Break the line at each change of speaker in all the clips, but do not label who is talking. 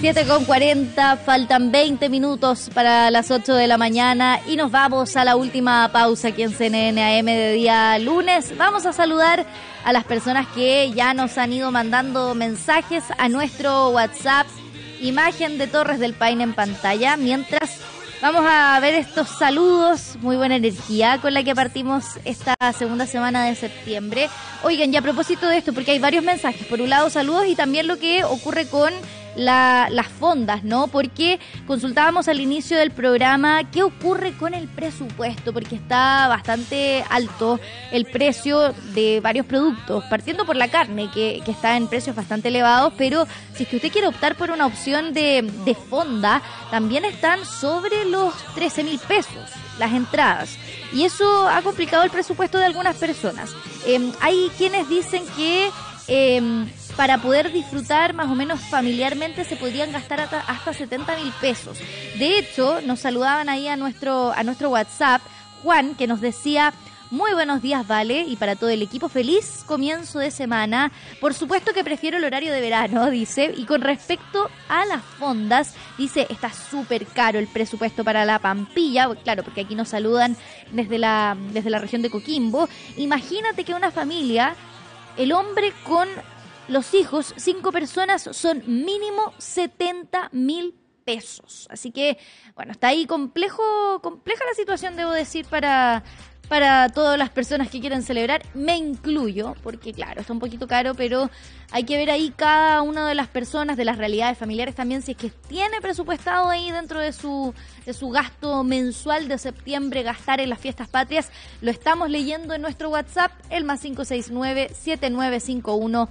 7:40, faltan 20 minutos para las 8 de la mañana y nos vamos a la última pausa aquí en CNN AM de día lunes. Vamos a saludar a las personas que ya nos han ido mandando mensajes a nuestro WhatsApp, imagen de Torres del Paine en pantalla, mientras vamos a ver estos saludos, muy buena energía con la que partimos esta segunda semana de septiembre. Oigan, y a propósito de esto, porque hay varios mensajes, por un lado saludos y también lo que ocurre con las fondas, ¿no? Porque consultábamos al inicio del programa qué ocurre con el presupuesto, porque está bastante alto el precio de varios productos, partiendo por la carne, que está en precios bastante elevados, pero si es que usted quiere optar por una opción de fonda, también están sobre los 13.000 pesos las entradas, y eso ha complicado el presupuesto de algunas personas. Hay quienes dicen que para poder disfrutar más o menos familiarmente se podrían gastar hasta 70.000 pesos. De hecho, nos saludaban ahí a nuestro WhatsApp, Juan, que nos decía: muy buenos días, Vale, y para todo el equipo, feliz comienzo de semana. Por supuesto que prefiero el horario de verano, dice, y con respecto a las fondas, dice, está súper caro el presupuesto para la Pampilla, claro, porque aquí nos saludan desde la región de Coquimbo. Imagínate que una familia, el hombre con los hijos, 5 personas, son mínimo 70.000 pesos. Así que, bueno, está ahí compleja la situación, debo decir, para todas las personas que quieren celebrar. Me incluyo, porque claro, está un poquito caro, pero hay que ver ahí cada una de las personas, de las realidades familiares también, si es que tiene presupuestado ahí dentro de su gasto mensual de septiembre, gastar en las fiestas patrias. Lo estamos leyendo en nuestro WhatsApp, el +569 7951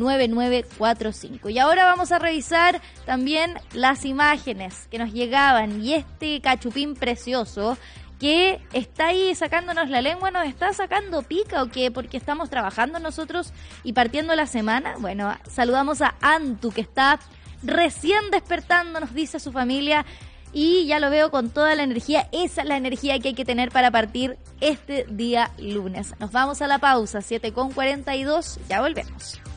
9945. Y ahora vamos a revisar también las imágenes que nos llegaban, y este cachupín precioso que está ahí sacándonos la lengua, ¿nos está sacando pica o qué? Porque estamos trabajando nosotros y partiendo la semana. Bueno, saludamos a Antu, que está recién despertando, nos dice su familia, y ya lo veo con toda la energía. Esa es la energía que hay que tener para partir este día lunes. Nos vamos a la pausa, 7:42, ya volvemos.